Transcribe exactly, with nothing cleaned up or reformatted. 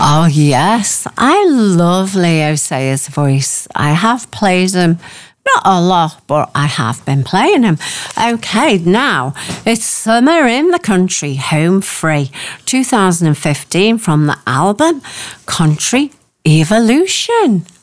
Oh, yes. I love Leo Sayers' voice. I have played him, not a lot, but I have been playing him. Okay, now, it's Summer in the Country, Home Free, two thousand fifteen, from the album Country Evolution.